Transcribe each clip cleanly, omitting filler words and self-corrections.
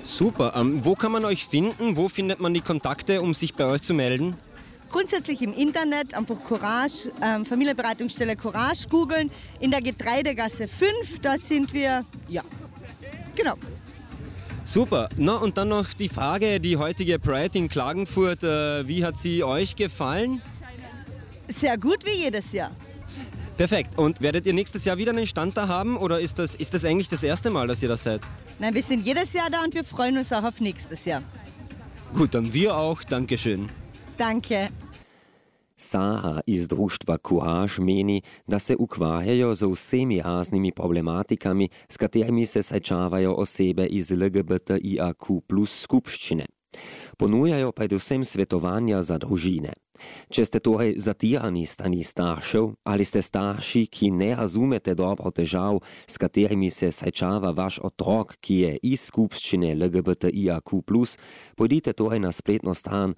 Super. Wo kann man euch finden? Wo findet man die Kontakte, um sich bei euch zu melden? Grundsätzlich im Internet, einfach Courage, Familienberatungsstelle Courage googeln. In der Getreidegasse 5, da sind wir, ja, genau. Super. Na, und dann noch die Frage, die heutige Pride in Klagenfurt, wie hat sie euch gefallen? Sehr gut wie jedes Jahr. Perfekt. Und werdet ihr nächstes Jahr wieder einen Stand da haben oder ist das eigentlich das erste Mal, dass ihr da seid? Nein, wir sind jedes Jahr da und wir freuen uns auch auf nächstes Jahr. Gut, dann wir auch. Dankeschön. Danke. Saha iz društva Courage meni, da se ukvarjajo z vsemi raznimi problematikami, s katerimi se srečavajo osebe iz LGBTIAQ+ skupščine. Ponujajo predvsem svetovanja za družine. Če ste torej zatirani strani staršev ali ste starši, ki ne razumete dobro težav, s katerimi se srečava vaš otrok, ki je iz skupščine LGBTIAQ+, pojdite torej na spletno stran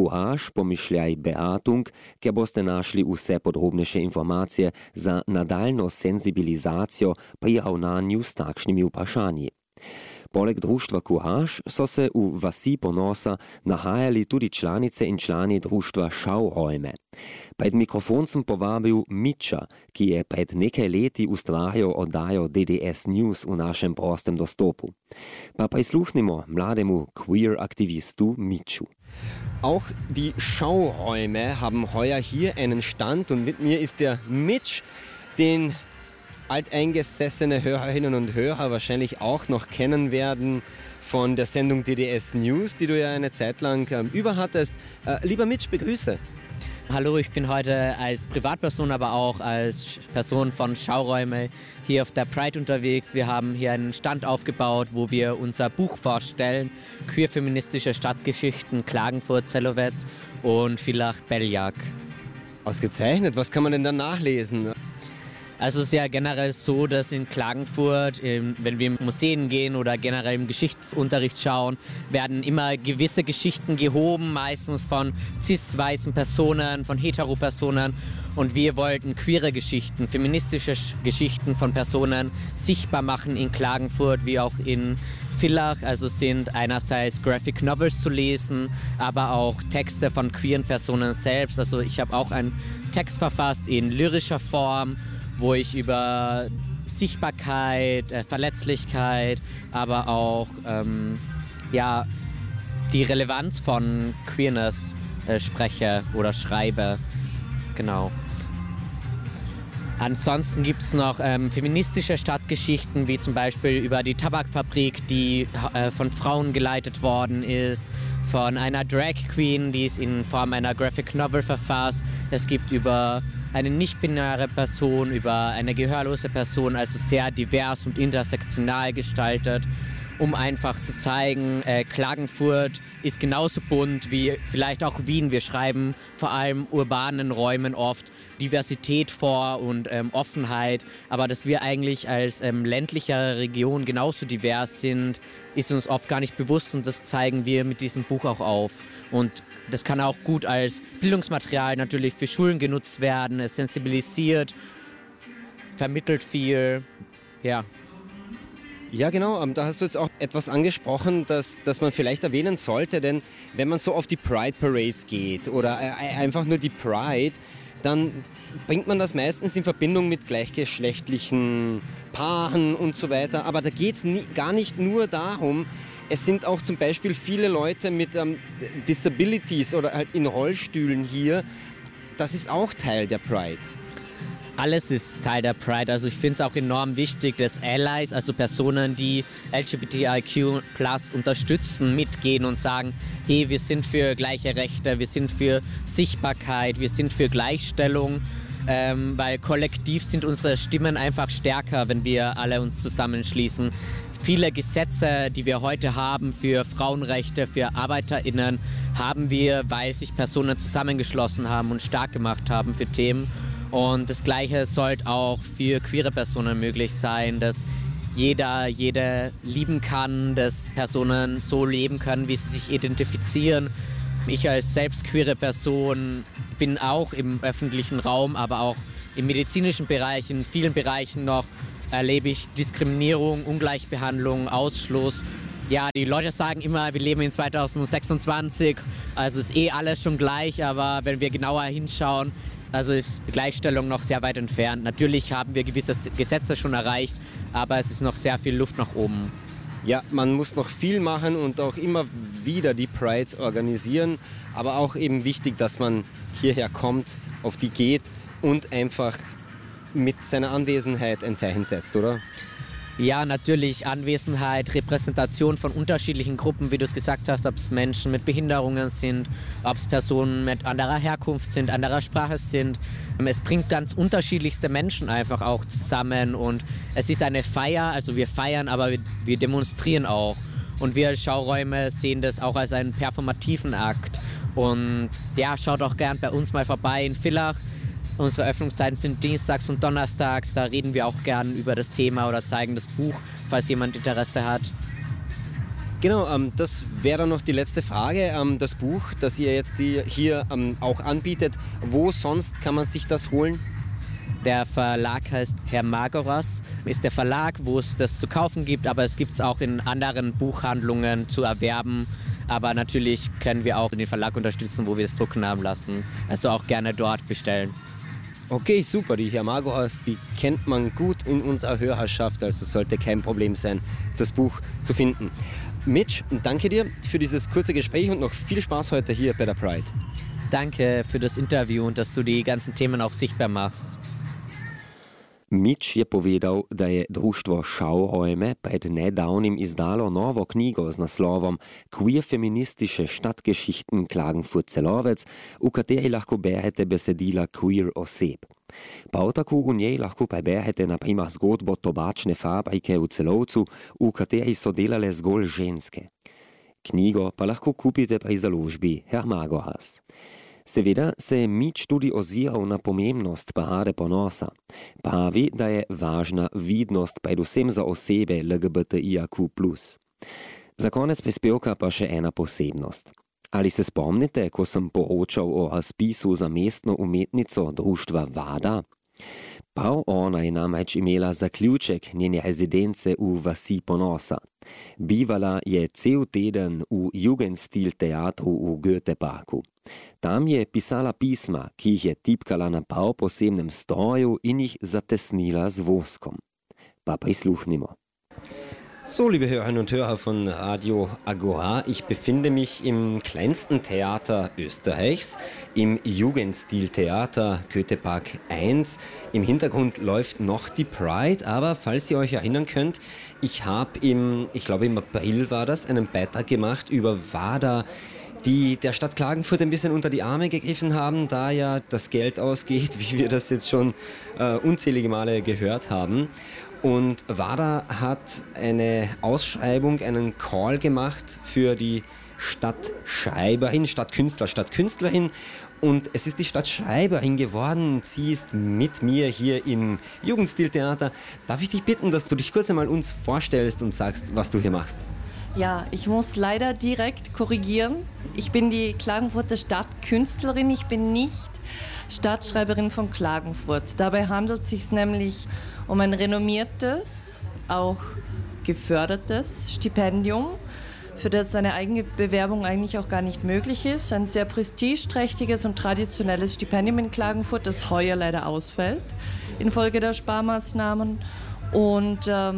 Courage-Beatung, kjer boste našli vse podrobnejše informacije za nadaljno senzibilizacijo pri ravnanju s takšnimi vprašanji. Poleg društva Courage so se v vasi Ponosa nahajali tudi članice in člani društva Schauräume. Pred mikrofon sem povabil Mitcha, ki je pred nekaj leti ustvarjal oddajo DDS News v našem prostem dostopu. Pa prisluhnimo mlademu Queer-Aktivistu Mitchu. Auch die Schauräume haben heuer hier einen Stand und mit mir ist der Mitch, den alteingesessene Hörerinnen und Hörer wahrscheinlich auch noch kennen werden von der Sendung DDS News, die du ja eine Zeit lang über hattest. Lieber Mitch, begrüße. Hallo, ich bin heute als Privatperson, aber auch als Person von Schauräume hier auf der Pride unterwegs. Wir haben hier einen Stand aufgebaut, wo wir unser Buch vorstellen, queer-feministische Stadtgeschichten Klagenfurt, Zellowetz und Villach-Belzig. Ausgezeichnet, was kann man denn da nachlesen? Also es ist ja generell so, dass in Klagenfurt, wenn wir in Museen gehen oder generell im Geschichtsunterricht schauen, werden immer gewisse Geschichten gehoben, meistens von cis-weißen Personen, von hetero-Personen. Und wir wollten queere Geschichten, feministische Geschichten von Personen sichtbar machen in Klagenfurt wie auch in Villach. Also sind einerseits Graphic Novels zu lesen, aber auch Texte von queeren Personen selbst. Also ich habe auch einen Text verfasst in lyrischer Form, wo ich über Sichtbarkeit, Verletzlichkeit, aber auch die Relevanz von Queerness spreche oder schreibe. Genau. Ansonsten gibt es noch feministische Stadtgeschichten, wie zum Beispiel über die Tabakfabrik, die von Frauen geleitet worden ist, von einer Drag Queen, die es in Form einer Graphic Novel verfasst. Es gibt über eine nicht-binäre Person, über eine gehörlose Person, also sehr divers und intersektional gestaltet, um einfach zu zeigen, Klagenfurt ist genauso bunt wie vielleicht auch Wien. Wir schreiben vor allem urbanen Räumen oft Diversität vor und Offenheit, aber dass wir eigentlich als ländliche Region genauso divers sind, ist uns oft gar nicht bewusst und das zeigen wir mit diesem Buch auch auf. Und das kann auch gut als Bildungsmaterial natürlich für Schulen genutzt werden, es sensibilisiert, vermittelt viel, ja. Ja, genau. Da hast du jetzt auch etwas angesprochen, das man vielleicht erwähnen sollte, denn wenn man so auf die Pride Parades geht oder einfach nur die Pride, dann bringt man das meistens in Verbindung mit gleichgeschlechtlichen Paaren und so weiter. Aber da geht es gar nicht nur darum. Es sind auch zum Beispiel viele Leute mit Disabilities oder halt in Rollstühlen hier. Das ist auch Teil der Pride. Alles ist Teil der Pride. Also ich finde es auch enorm wichtig, dass Allies, also Personen, die LGBTIQ+ unterstützen, mitgehen und sagen, hey, wir sind für gleiche Rechte, wir sind für Sichtbarkeit, wir sind für Gleichstellung, weil kollektiv sind unsere Stimmen einfach stärker, wenn wir alle uns zusammenschließen. Viele Gesetze, die wir heute haben für Frauenrechte, für ArbeiterInnen, haben wir, weil sich Personen zusammengeschlossen haben und stark gemacht haben für Themen. Und das Gleiche sollte auch für queere Personen möglich sein, dass jede lieben kann, dass Personen so leben können, wie sie sich identifizieren. Ich als selbst queere Person bin auch im öffentlichen Raum, aber auch im medizinischen Bereich, in vielen Bereichen noch erlebe ich Diskriminierung, Ungleichbehandlung, Ausschluss. Ja, die Leute sagen immer, wir leben in 2026, also ist alles schon gleich, aber wenn wir genauer hinschauen, also ist Gleichstellung noch sehr weit entfernt. Natürlich haben wir gewisse Gesetze schon erreicht, aber es ist noch sehr viel Luft nach oben. Ja, man muss noch viel machen und auch immer wieder die Prides organisieren, aber auch eben wichtig, dass man hierher kommt, auf die geht und einfach mit seiner Anwesenheit ein Zeichen setzt, oder? Ja, natürlich Anwesenheit, Repräsentation von unterschiedlichen Gruppen, wie du es gesagt hast, ob es Menschen mit Behinderungen sind, ob es Personen mit anderer Herkunft sind, anderer Sprache sind. Es bringt ganz unterschiedlichste Menschen einfach auch zusammen und es ist eine Feier, also wir feiern, aber wir demonstrieren auch. Und wir Schauräume sehen das auch als einen performativen Akt. Und ja, schaut auch gern bei uns mal vorbei in Villach. Unsere Öffnungszeiten sind dienstags und donnerstags. Da reden wir auch gern über das Thema oder zeigen das Buch, falls jemand Interesse hat. Genau, das wäre dann noch die letzte Frage. Das Buch, das ihr jetzt hier auch anbietet, wo sonst kann man sich das holen? Der Verlag heißt Hermagoras, ist der Verlag, wo es das zu kaufen gibt, aber es gibt es auch in anderen Buchhandlungen zu erwerben. Aber natürlich können wir auch den Verlag unterstützen, wo wir es drucken haben lassen. Also auch gerne dort bestellen. Okay, super. Die Hermagoras, die kennt man gut in unserer Hörerschaft, also sollte kein Problem sein, das Buch zu finden. Mitch, danke dir für dieses kurze Gespräch und noch viel Spaß heute hier bei der Pride. Danke für das Interview und dass du die ganzen Themen auch sichtbar machst. Mitch je povedal, da je društvo Schauräume pred nedavnim izdalo novo knjigo z naslovom Queer feministische Stadtgeschichten Klagenfurt-Celovec, v kateri lahko berete besedila queer oseb. Prav tako v njej lahko preberete na primer zgodbo tobačne fabrike v Celovcu, v kateri so delale zgolj ženske. Knjigo pa lahko kupite pri založbi Hermagoras. Seveda se je Mitch tudi oziral na pomembnost parade ponosa. Pravi, da je važna vidnost predvsem za osebe LGBTIQ+. Za konec prispevka pa še ena posebnost. Ali se spomnite, ko sem poročal o razpisu za mestno umetnico društva Vada? Prav ona je namreč imela zaključek njene rezidence v vasi Ponosa. Bivala je cel teden v Jugendstil teatru v Goetheparku. Tam je pisala pisma, ki jih je tipkala na prav posebnem stroju in jih zatesnila z voskom. Pa prisluhnimo. So, liebe Hörerinnen und Hörer von Radio Agora, ich befinde mich im kleinsten Theater Österreichs, im Jugendstil-Theater Goethepark 1. Im Hintergrund läuft noch die Pride, aber falls ihr euch erinnern könnt, ich habe ich glaube im April war das, einen Beitrag gemacht über WADA, die der Stadt Klagenfurt ein bisschen unter die Arme gegriffen haben, da ja das Geld ausgeht, wie wir das jetzt schon unzählige Male gehört haben. Und WADA hat eine Ausschreibung, einen Call gemacht für die Stadtschreiberin, Stadtkünstlerin. Und es ist die Stadtschreiberin geworden. Sie ist mit mir hier im Jugendstiltheater. Darf ich dich bitten, dass du dich kurz einmal uns vorstellst und sagst, was du hier machst? Ja, ich muss leider direkt korrigieren. Ich bin die Klagenfurter Stadtkünstlerin. Ich bin nicht Stadtschreiberin von Klagenfurt. Dabei handelt es sich nämlich um ein renommiertes, auch gefördertes Stipendium, für das eine eigene Bewerbung eigentlich auch gar nicht möglich ist. Ein sehr prestigeträchtiges und traditionelles Stipendium in Klagenfurt, das heuer leider ausfällt infolge der Sparmaßnahmen. Und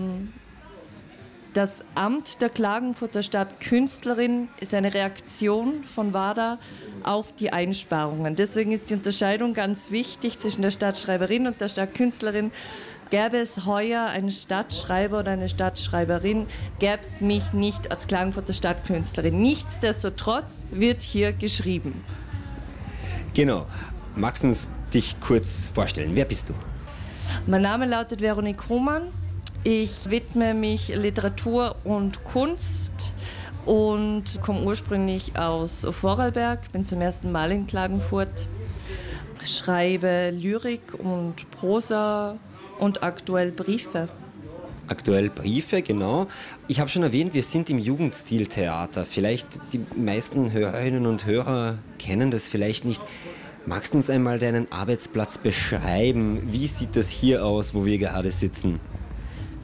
das Amt der Klagenfurter Stadtkünstlerin ist eine Reaktion von WADA auf die Einsparungen. Deswegen ist die Unterscheidung ganz wichtig zwischen der Stadtschreiberin und der Stadtkünstlerin. Gäbe es heuer einen Stadtschreiber oder eine Stadtschreiberin, gäbe es mich nicht als Klagenfurter Stadtkünstlerin. Nichtsdestotrotz wird hier geschrieben. Genau. Magst du uns dich kurz vorstellen? Wer bist du? Mein Name lautet Veronique Hohmann. Ich widme mich Literatur und Kunst und komme ursprünglich aus Vorarlberg, bin zum ersten Mal in Klagenfurt, schreibe Lyrik und Prosa und aktuell Briefe. Aktuell Briefe, genau. Ich habe schon erwähnt, wir sind im Jugendstiltheater. Vielleicht die meisten Hörerinnen und Hörer kennen das vielleicht nicht. Magst du uns einmal deinen Arbeitsplatz beschreiben? Wie sieht das hier aus, wo wir gerade sitzen?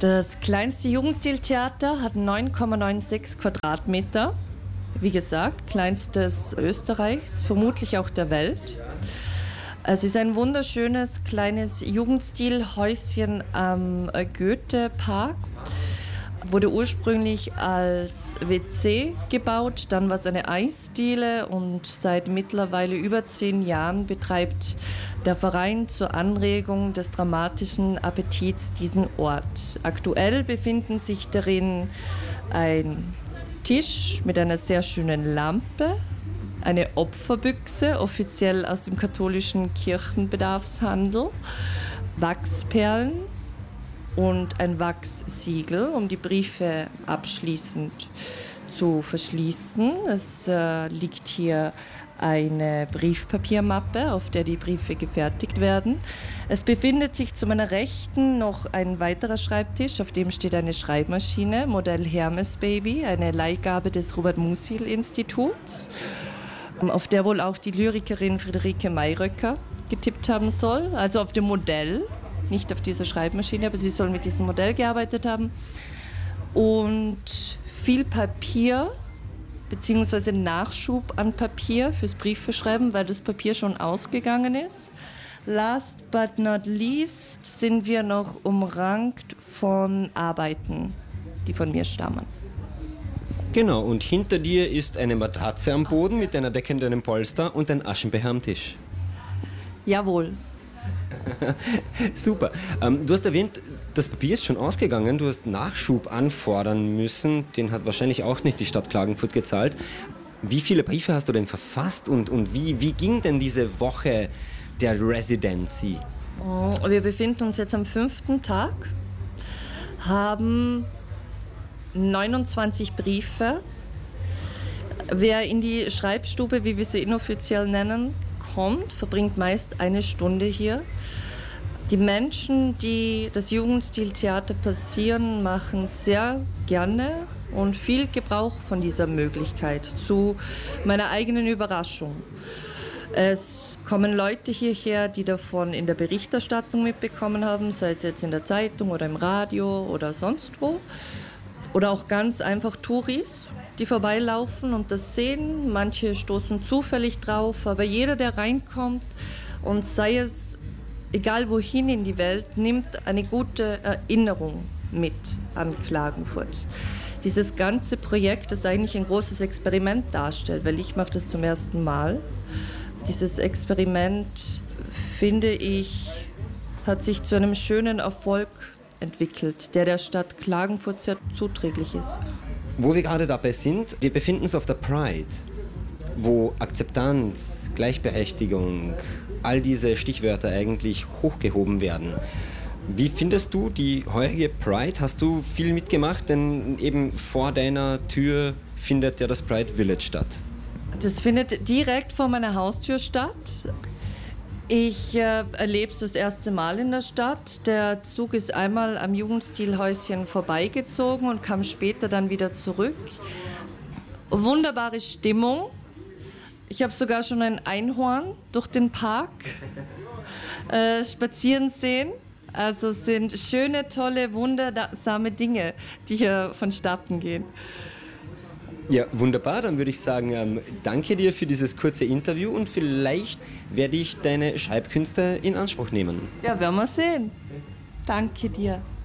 Das kleinste Jugendstiltheater hat 9,96 Quadratmeter. Wie gesagt, kleinstes Österreichs, vermutlich auch der Welt. Es ist ein wunderschönes kleines Jugendstilhäuschen am Goethe-Park. Wurde ursprünglich als WC gebaut, dann war es eine Eisdiele und seit mittlerweile über 10 Jahren betreibt der Verein zur Anregung des dramatischen Appetits diesen Ort. Aktuell befinden sich darin ein Tisch mit einer sehr schönen Lampe, eine Opferbüchse, offiziell aus dem katholischen Kirchenbedarfshandel, Wachsperlen und ein Wachssiegel, um die Briefe abschließend zu verschließen. Es liegt hier eine Briefpapiermappe, auf der die Briefe gefertigt werden. Es befindet sich zu meiner Rechten noch ein weiterer Schreibtisch, auf dem steht eine Schreibmaschine, Modell Hermes Baby, eine Leihgabe des Robert-Musil-Instituts, auf der wohl auch die Lyrikerin Friederike Mayröcker getippt haben soll, also auf dem Modell. Nicht auf dieser Schreibmaschine, aber sie soll mit diesem Modell gearbeitet haben. Und viel Papier, beziehungsweise Nachschub an Papier fürs Briefeschreiben, weil das Papier schon ausgegangen ist. Last but not least sind wir noch umrankt von Arbeiten, die von mir stammen. Genau, und hinter dir ist eine Matratze am Boden mit einer Decke und einem Polster und ein Aschenbecher am Tisch. Jawohl. Super. Du hast erwähnt, das Papier ist schon ausgegangen, du hast Nachschub anfordern müssen, den hat wahrscheinlich auch nicht die Stadt Klagenfurt gezahlt. Wie viele Briefe hast du denn verfasst und wie ging denn diese Woche der Residency? Wir befinden uns jetzt am 5. Tag, haben 29 Briefe. Wer in die Schreibstube, wie wir sie inoffiziell nennen, kommt, verbringt meist eine Stunde hier. Die Menschen, die das Jugendstiltheater passieren, machen sehr gerne und viel Gebrauch von dieser Möglichkeit, zu meiner eigenen Überraschung. Es kommen Leute hierher, die davon in der Berichterstattung mitbekommen haben, sei es jetzt in der Zeitung oder im Radio oder sonst wo. Oder auch ganz einfach Touris, die vorbeilaufen und das sehen. Manche stoßen zufällig drauf, aber jeder, der reinkommt und sei es egal wohin in die Welt, nimmt eine gute Erinnerung mit an Klagenfurt. Dieses ganze Projekt, das eigentlich ein großes Experiment darstellt, weil ich mache das zum ersten Mal. Dieses Experiment, finde ich, hat sich zu einem schönen Erfolg entwickelt, der Stadt Klagenfurt sehr zuträglich ist. Wo wir gerade dabei sind, wir befinden uns auf der Pride, wo Akzeptanz, Gleichberechtigung, all diese Stichwörter eigentlich hochgehoben werden. Wie findest du die heurige Pride? Hast du viel mitgemacht? Denn eben vor deiner Tür findet ja das Pride Village statt. Das findet direkt vor meiner Haustür statt. Ich erlebe es das erste Mal in der Stadt. Der Zug ist einmal am Jugendstilhäuschen vorbeigezogen und kam später dann wieder zurück. Wunderbare Stimmung. Ich habe sogar schon ein Einhorn durch den Park spazieren sehen. Also es sind schöne, tolle, wundersame Dinge, die hier vonstatten gehen. Ja, wunderbar. Dann würde ich sagen, danke dir für dieses kurze Interview und vielleicht werde ich deine Schreibkünste in Anspruch nehmen. Ja, werden wir sehen. Danke dir.